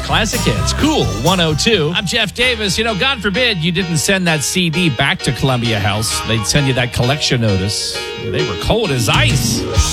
classic hits. Cool 102. I'm Jeff Davis. God forbid you didn't send that CD back to Columbia House. They'd send you that collection notice. They were cold as ice.